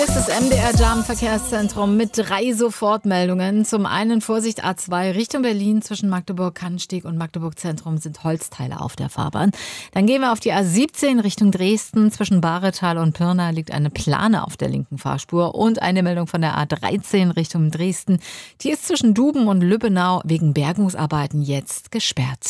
Ist das MDR Jam Verkehrszentrum mit 3 Sofortmeldungen. Zum einen Vorsicht A2 Richtung Berlin zwischen Magdeburg-Kannsteg und Magdeburg-Zentrum sind Holzteile auf der Fahrbahn. Dann gehen wir auf die A17 Richtung Dresden. Zwischen Bahretal und Pirna liegt eine Plane auf der linken Fahrspur. Und eine Meldung von der A13 Richtung Dresden. Die ist zwischen Duben und Lübbenau wegen Bergungsarbeiten jetzt gesperrt.